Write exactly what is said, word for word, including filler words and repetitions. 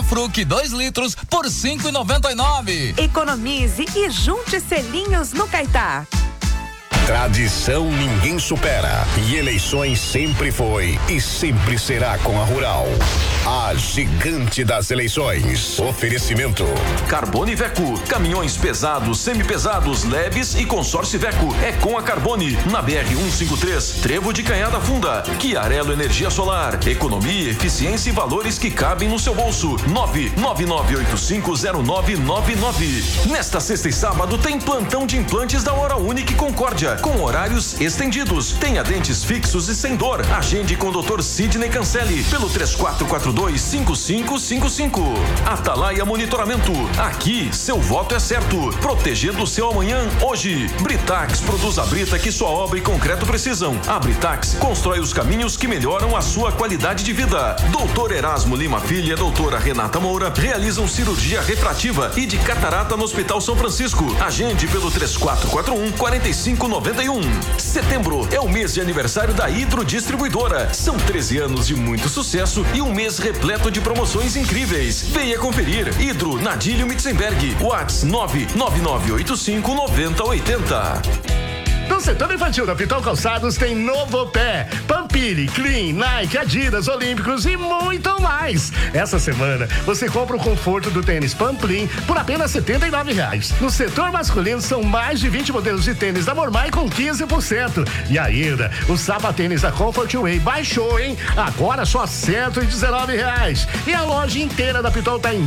Fruc dois litros por cinco e noventa e nove. Economize e junte selinhos no Caetá. Tradição ninguém supera e eleições sempre foi e sempre será com a Rural. A gigante das eleições. Oferecimento. Carbone Iveco, caminhões pesados, semipesados, leves e consórcio Iveco. É com a Carbone, na B R cento e cinquenta e três, Trevo de Canhada Funda. Chiarello Energia Solar, economia, eficiência e valores que cabem no seu bolso. nove nove nove oito cinco zero nove nove nove. Nesta sexta e sábado tem plantão de implantes da Hora Única e Concórdia, com horários estendidos. Tenha dentes fixos e sem dor. Agende com o doutor Sidney Cancelli pelo três quatro quatro dois, cinco cinco cinco cinco. Atalaia Monitoramento. Aqui, seu voto é certo. Protegendo o seu amanhã, hoje. Britax produz a brita que sua obra e concreto precisam. A Britax constrói os caminhos que melhoram a sua qualidade de vida. Doutor Erasmo Lima Filho e a doutora Renata Moura realizam cirurgia refrativa e de catarata no Hospital São Francisco. Agende pelo três quatro quatro um, quatro cinco nove um. Setembro é o mês de aniversário da Hidro Distribuidora. São treze anos de muito sucesso e um mês repleto de promoções incríveis. Venha conferir. Hidro Nadilho Mitzenberg. WhatsApp nove nove nove oito cinco nove zero oito zero. No setor infantil da Pitol Calçados tem Novo Pé, Pampiri, Clean, Nike, Adidas, Olímpicos e muito mais. Essa semana você compra o conforto do tênis Pamplin por apenas setenta e nove reais. No setor masculino são mais de vinte modelos de tênis da Mormai com quinze por cento. E ainda o sapatênis da Comfort Way baixou, hein? Agora só cento e dezenove reais. E a loja inteira da Pitol tá em